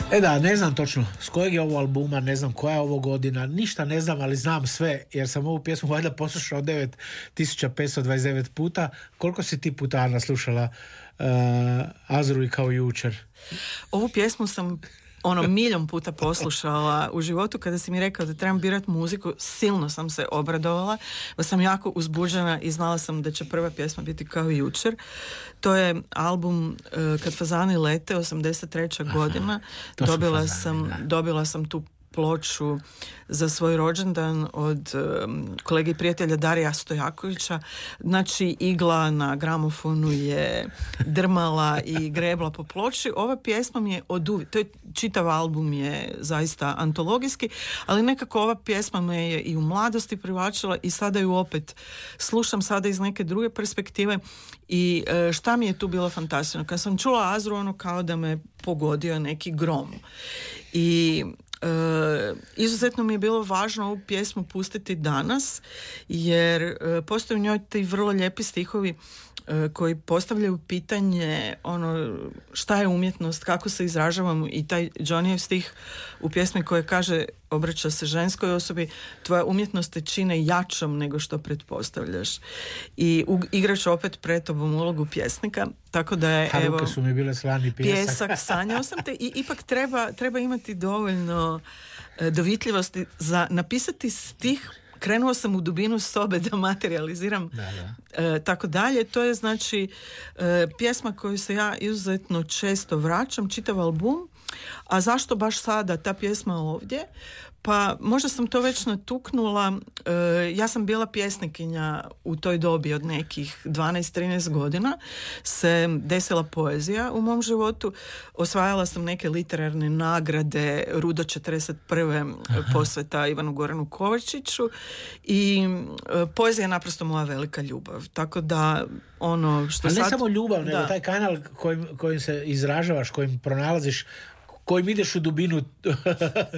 Da, ne znam točno s kojeg je ovo albuma, ne znam koja je ovo godina, ništa ne znam, ali znam sve, jer sam ovu pjesmu valjda poslušao 9529 puta. Koliko si ti puta, Ana, slušala Azru i kao jučer? Ovu pjesmu sam miljon puta poslušala u životu. Kada si mi rekao da trebam birati muziku, silno sam se obradovala, pa sam jako uzbuđena i znala sam da će prva pjesma biti kao jučer. To je album Kad fazani lete, 83. godina. Dobila sam tu ploču za svoj rođendan od kolege i prijatelja Darija Stojakovića. Znači, igla na gramofonu je drmala i grebla po ploči. Ova pjesma mi je to je čitav album je zaista antologijski, ali nekako ova pjesma me je i u mladosti privlačila i sada ju opet slušam sada iz neke druge perspektive. I šta mi je tu bilo fantastično? Kad sam čula Azru, kao da me pogodio neki grom. I izuzetno mi je bilo važno ovu pjesmu pustiti danas, jer postoje u njoj ti vrlo lijepi stihovi koji postavljaju pitanje šta je umjetnost, kako se izražavamo, i taj Johnnyjev stih u pjesmi koji kaže, obraća se ženskoj osobi, tvoja umjetnost te čine jačom nego što pretpostavljaš. I igraš opet pred tobom ulogu pjesnika, tako da je ruke su mi bile slani pjesak, sanjao sam te, i ipak treba imati dovoljno dovitljivosti za napisati stih. Krenuo sam u dubinu sobe da materializiram tako dalje. To je znači pjesma koju se ja izuzetno često vraćam, čitav album. A zašto baš sada ta pjesma ovdje? Pa možda sam to već natuknula. Ja sam bila pjesnikinja u toj dobi od nekih 12-13 godina. Se desila poezija u mom životu. Osvajala sam neke literarne nagrade, Rudo 41. posveta Ivanu Goranu Kovačiću, i poezija je naprosto moja velika ljubav. Tako da što ali sad... ne samo ljubav, nego taj kanal kojim se izražavaš, kojim pronalaziš, kojim ideš u dubinu